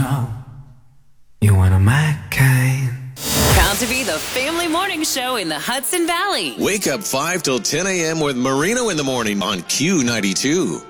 know you're one of my kind. Proud to be the family morning show in the Hudson Valley. Wake up 5 till 10 a.m. with Marino in the morning on Q92.